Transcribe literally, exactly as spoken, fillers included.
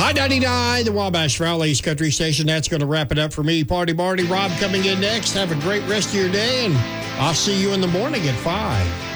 I ninety-nine, the Wabash Valley's country station. That's going to wrap it up for me. Party Marty, Rob coming in next. Have a great rest of your day, and I'll see you in the morning at five.